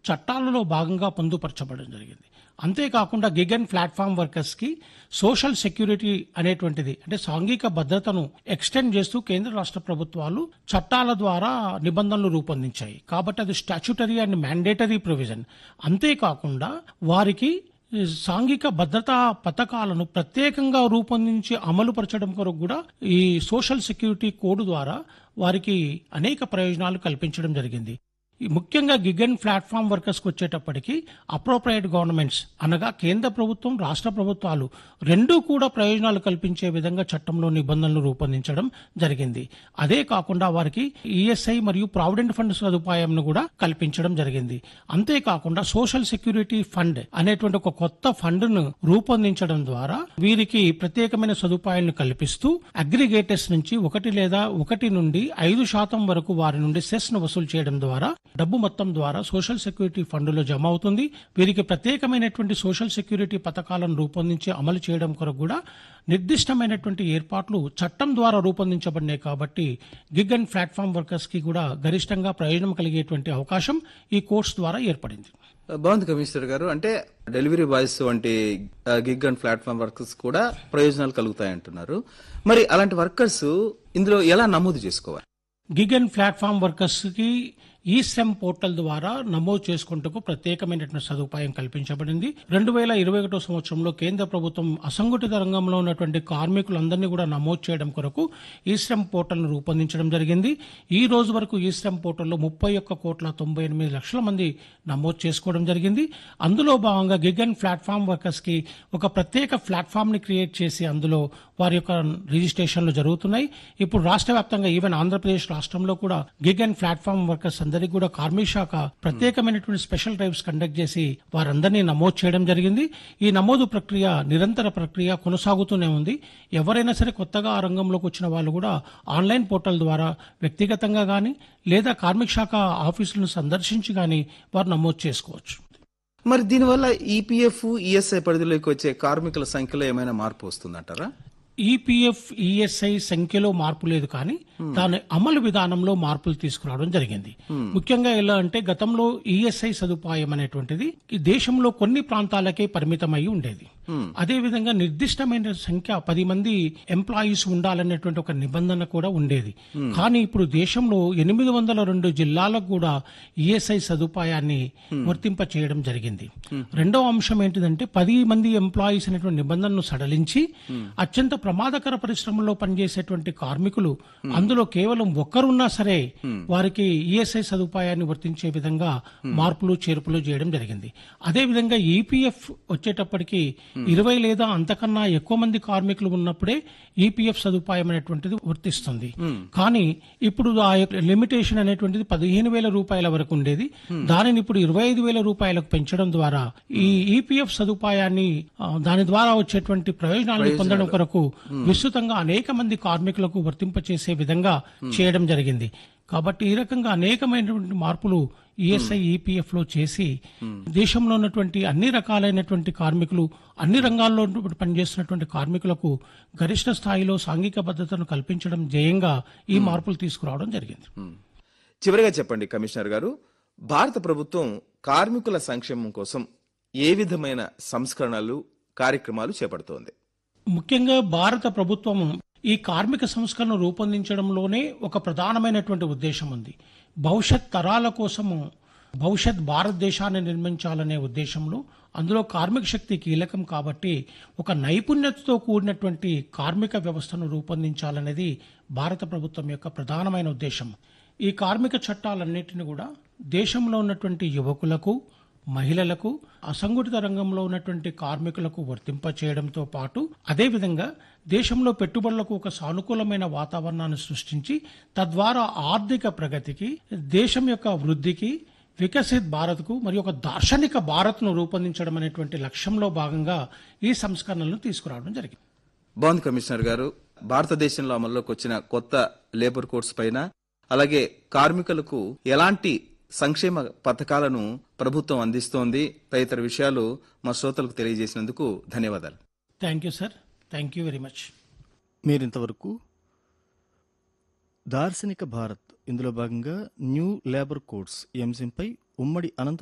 చట్టాలలో భాగంగా పొందుపరచబడడం జరిగింది. అంతేకాకుండా గిగ్ అండ్ ప్లాట్ఫామ్ వర్కర్స్ కి సోషల్ సెక్యూరిటీ అనేటువంటిది అంటే సాంఘిక భద్రతను ఎక్స్టెండ్ చేస్తూ కేంద్ర రాష్ట్ర ప్రభుత్వాలు చట్టాల ద్వారా నిబంధనలు రూపొందించాయి. కాబట్టి అది స్టాచ్యుటరీ అండ్ మ్యాండేటరీ ప్రొవిజన్. అంతేకాకుండా వారికి సాంఘిక భద్రతా పథకాలను ప్రత్యేకంగా రూపొందించి అమలుపరచడం కొరకు కూడా ఈ సోషల్ సెక్యూరిటీ కోడ్ ద్వారా వారికి అనేక ప్రయోజనాలు కల్పించడం జరిగింది. ముఖ్యంగా గిగ్ అండ్ ప్లాట్ఫామ్ వర్కర్స్ కు వచ్చేటప్పటికి అప్రోప్రియేట్ గవర్నమెంట్స్ అనగా కేంద్ర ప్రభుత్వం రాష్ట్ర ప్రభుత్వాలు రెండూ కూడా ప్రయోజనాలు కల్పించే విధంగా చట్టంలో నిబంధనలు రూపొందించడం జరిగింది. అదే కాకుండా వారికి ఈఎస్ఐ మరియు ప్రావిడెంట్ ఫండ్ సదుపాయంను కూడా కల్పించడం జరిగింది. అంతేకాకుండా సోషల్ సెక్యూరిటీ ఫండ్ అనేటువంటి ఒక కొత్త ఫండ్ ను రూపొందించడం ద్వారా వీరికి ప్రత్యేకమైన సదుపాయాలను కల్పిస్తూ అగ్రిగేటర్స్ నుంచి 1 లేదా 1 నుండి 5% వరకు వారి నుండి సెస్ ను వసూలు చేయడం ద్వారా డబ్బు మొత్తం ద్వారా సోషల్ సెక్యూరిటీ ఫండ్లో జమ అవుతుంది. వీరికి ప్రత్యేకమైనటువంటి సోషల్ సెక్యూరిటీ పథకాలను రూపొందించి అమలు చేయడం కొరకు కూడా నిర్దిష్టమైనటువంటి ఏర్పాట్లు చట్టం ద్వారా రూపొందించబడినాయి. కాబట్టి గిగ్ అండ్ ప్లాట్ఫామ్ వర్కర్స్ కి కూడా గరిష్టంగా ప్రయోజనం కలిగేటువంటి అవకాశం ఈ కోర్స్ ద్వారా ఏర్పడింది. బాగుంది కమిషనర్ గారు. అంటే డెలివరీ బాయ్స్ వంటి గిగ్ అండ్ ప్లాట్ఫామ్ వర్కర్స్ కూడా ప్రయోజనాలు కలుగుతాయంటున్నారు. మరి అలాంటి వర్కర్స్ ఇందులో ఎలా నమోదు చేసుకోవాలి? గిగ్ అండ్ ప్లాట్ఫామ్ వర్కర్స్ కి ఈ శ్రమ్ పోర్టల్ ద్వారా నమోదు చేసుకుంటూ ప్రత్యేకమైనటువంటి సదుపాయం కల్పించబడింది. 2021 సంవత్సరంలో కేంద్ర ప్రభుత్వం అసంఘటిత రంగంలో ఉన్నటువంటి కార్మికులందరినీ కూడా నమోదు చేయడం కొరకు ఈ శ్రమ్ పోర్టల్ ను రూపొందించడం జరిగింది. ఈ రోజు వరకు ఈ శ్రమ్ పోర్టల్లో 31,98,00,000 మంది నమోదు చేసుకోవడం జరిగింది. అందులో భాగంగా గిగ్ అండ్ ప్లాట్ఫామ్ వర్కర్స్ కి ఒక ప్రత్యేక ప్లాట్ఫామ్ ని క్రియేట్ చేసి అందులో వారి యొక్క రిజిస్ట్రేషన్లు జరుగుతున్నాయి. ఇప్పుడు రాష్ట్ర వ్యాప్తంగా ఈవెన్ ఆంధ్రప్రదేశ్ రాష్ట్రంలో కూడా గిగ్ అండ్ ప్లాట్ఫామ్ వర్కర్స్ అందరికీ కూడా కార్మిక శాఖ ప్రత్యేకమైనటువంటి స్పెషల్ డ్రైవ్స్ కండక్ట్ చేసి వారందరినీ నమోదు చేయడం జరిగింది. ఈ నమోదు ప్రక్రియ నిరంతర ప్రక్రియ కొనసాగుతూనే ఉంది. ఎవరైనా సరే కొత్తగా ఆ రంగంలోకి వచ్చిన వాళ్ళు కూడా ఆన్లైన్ పోర్టల్ ద్వారా వ్యక్తిగతంగా గానీ లేదా కార్మిక శాఖ ఆఫీసులను సందర్శించి గానీ వారు నమోదు చేసుకోవచ్చు. మరి దీనివల్ల ఈపీఎఫ్ ఈఎస్ఐ పరిధిలోకి వచ్చే కార్మికుల సంఖ్యలో ఏమైనా మార్పు వస్తుందంటారా? ఈపీఎఫ్ ఈఎస్ఐ సంఖ్యలో మార్పు లేదు, కానీ దాని అమలు విధానంలో మార్పులు తీసుకురావడం జరిగింది. ముఖ్యంగా ఎలా అంటే గతంలో ఈఎస్ఐ సదుపాయం అనేటువంటిది ఈ దేశంలో కొన్ని ప్రాంతాలకే పరిమితమై ఉండేది. అదేవిధంగా నిర్దిష్టమైన సంఖ్య 10 మంది ఎంప్లాయీస్ ఉండాలనేటువంటి ఒక నిబంధన కూడా ఉండేది. కానీ ఇప్పుడు దేశంలో 802 జిల్లాలకు కూడా ఈఎస్ఐ సదుపాయాన్ని వర్తింప చేయడం జరిగింది. రెండవ అంశం ఏంటిదంటే 10 మంది ఎంప్లాయీస్ అనేటువంటి నిబంధనను సడలించి అత్యంత ప్రమాదకర పరిశ్రమల్లో పనిచేసేటువంటి కార్మికులు అందులో కేవలం ఒక్కరున్నా సరే వారికి ఈఎస్ఐ సదుపాయాన్ని వర్తించే విధంగా మార్పులు చేర్పులు చేయడం జరిగింది. అదేవిధంగా ఈపీఎఫ్ వచ్చేటప్పటికి 20 లేదా అంతకన్నా ఎక్కువ మంది కార్మికులు ఉన్నప్పుడే ఈపీఎఫ్ సదుపాయం అనేటువంటిది వర్తిస్తుంది. కానీ ఇప్పుడు ఆ లిమిటేషన్ అనేటువంటిది 15,000 రూపాయల వరకు ఉండేది. దానిని ఇప్పుడు 25,000 రూపాయలకు పెంచడం ద్వారా ఈ ఈపీఎఫ్ సదుపాయాన్ని దాని ద్వారా వచ్చేటువంటి ప్రయోజనాలను పొందడం కొరకు విస్తృతంగా అనేక మంది కార్మికులకు వర్తింపచేసే విధంగా చేయడం జరిగింది. కాబట్టి ఈ రకంగా అనేకమైనటువంటి మార్పులు ఈఎస్ఐ ఈపీఎఫ్ లో చేసి దేశంలో ఉన్నటువంటి అన్ని రకాలైనటువంటి కార్మికులు అన్ని రంగాల్లో పనిచేస్తున్నటువంటి కార్మికులకు గరిష్ట స్థాయిలో సాంఘిక భద్రతను కల్పించడం ధ్యేయంగా ఈ మార్పులు తీసుకురావడం జరిగింది. చివరిగా చెప్పండి కమిషనర్ గారు, భారత ప్రభుత్వం కార్మికుల సంక్షేమం కోసం ఏ విధమైన సంస్కరణలు కార్యక్రమాలు చేపడుతోంది? ముఖ్యంగా భారత ప్రభుత్వం ఈ కార్మిక సంస్కరణను రూపొందించడంలోనే ఒక ప్రధానమైనటువంటి ఉద్దేశం ఉంది. భవిష్యత్ తరాల కోసము భవిష్యత్ భారతదేశాన్ని నిర్మించాలనే ఉద్దేశంలో అందులో కార్మిక శక్తి కీలకం కాబట్టి ఒక నైపుణ్యతతో కూడినటువంటి కార్మిక వ్యవస్థను రూపొందించాలనేది భారత ప్రభుత్వం యొక్క ప్రధానమైన ఉద్దేశం. ఈ కార్మిక చట్టాలన్నింటినీ కూడా దేశంలో ఉన్నటువంటి యువకులకు, మహిళలకు, అసంఘటిత రంగంలో ఉన్నటువంటి కార్మికులకు వర్తింప చేయడంతో పాటు అదేవిధంగా దేశంలో పెట్టుబడులకు ఒక సానుకూలమైన వాతావరణాన్ని సృష్టించి తద్వారా ఆర్థిక ప్రగతికి, దేశం యొక్క వృద్ధికి, వికసిత్ భారత్కు మరియు ఒక దార్శనిక భారత్ను రూపొందించడం అనేటువంటి లక్ష్యంలో భాగంగా ఈ సంస్కరణలను తీసుకురావడం జరిగింది. బాగుంది కమిషనర్ గారు. భారతదేశంలో అమల్లోకి వచ్చిన కొత్త లేబర్ కోడ్స్ పైన అలాగే కార్మికులకు ఎలాంటి సంక్షేమ పథకాలను ప్రభుత్వం అందిస్తోంది తదితర విషయాలు మా శ్రోతలకు తెలియజేసినందుకు ధన్యవాదాలు. Thank you sir. Thank you very much. మీరింతవరకు దార్శనిక భారత్ ఇందులో భాగంగా న్యూ లేబర్ కోడ్స్ ఈ అంశంపై ఉమ్మడి అనంత